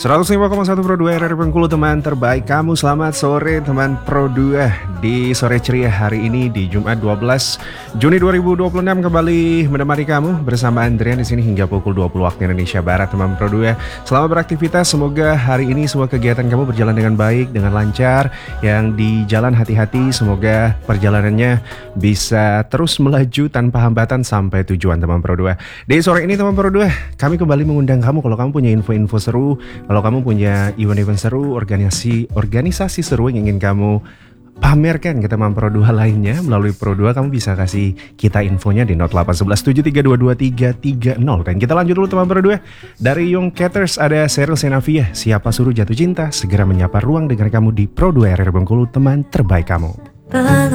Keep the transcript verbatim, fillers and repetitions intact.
seratus lima koma satu Pro dua R R Bengkulu, teman terbaik kamu. Selamat sore teman Pro dua. Di sore ceria hari ini di Jumat dua belas Juni dua ribu dua puluh enam kembali menemani kamu bersama Andrian di sini hingga pukul dua puluh waktu Indonesia Barat, teman Pro dua. Selamat beraktivitas, semoga hari ini semua kegiatan kamu berjalan dengan baik, dengan lancar. Yang di jalan hati-hati, semoga perjalanannya bisa terus melaju tanpa hambatan sampai tujuan, teman Pro dua. Di sore ini teman Pro dua, kami kembali mengundang kamu kalau kamu punya info-info seru, kalau kamu punya event-event seru, organisasi organisasi seru yang ingin kamu pamerkan ke teman Pro dua lainnya melalui Pro dua, kamu bisa kasih kita infonya di nol delapan satu satu tujuh tiga dua dua tiga tiga nol. Dan kita lanjut dulu teman Pro dua. Dari Young Caters ada Cheryl Senavia, siapa suruh jatuh cinta, segera menyapa ruang dengar kamu di Pro dua R R Bengkulu, teman terbaik kamu.